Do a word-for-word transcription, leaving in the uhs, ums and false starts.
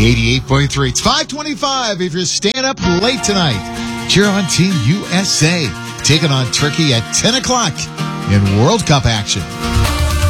the eighty-eight point three. It's five twenty-five if you're staying up late tonight. Cheer on Team U S A, taking on Turkey at ten o'clock in World Cup action.